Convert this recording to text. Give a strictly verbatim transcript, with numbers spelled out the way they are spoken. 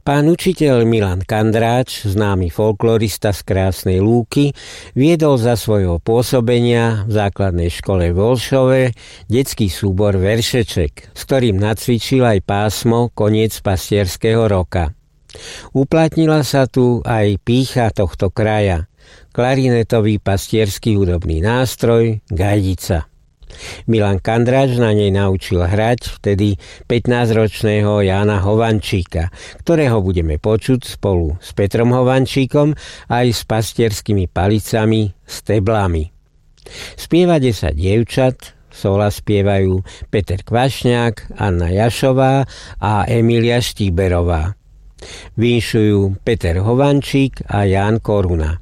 Pán učiteľ Milan Kandráč, známy folklorista z Krásnej Lúky, viedol za svojho pôsobenia v základnej škole v Olšove detský súbor Veršeček, s ktorým nacvičil aj pásmo Koniec pastierského roka. Uplatnila sa tu aj pýcha tohto kraja, klarinetový pastierský hudobný nástroj gajdica. Milan Kandráč na nej naučil hrať vtedy pätnásťročného Jána Hovančíka, ktorého budeme počuť spolu s Petrom Hovančíkom aj s pastierskými palicami, steblami. Spieva desať dievčat, sola spievajú Peter Kvašňák, Anna Jašová a Emília Štíberová. Vinšujú Peter Hovančík a Ján Koruna.